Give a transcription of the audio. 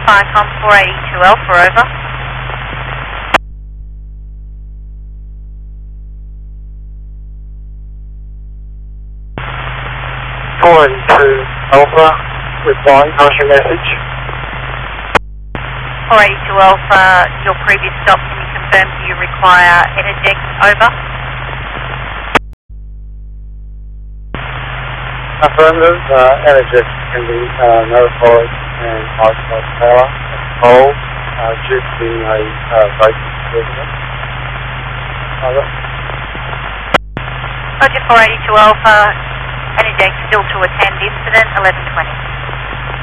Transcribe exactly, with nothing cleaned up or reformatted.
Viacom four eighty-two Alpha, over. four eighty-two Alpha, replying, pass your message. four eighty-two Alpha, your previous stop, can you confirm do you require Energex, over? Affirmative, uh, Energex can be uh, notified and isolate power and coal uh, due to being a uh, vacant resident. Over. Roger four eighty-two Alpha, Energex still to attend incident eleven twenty.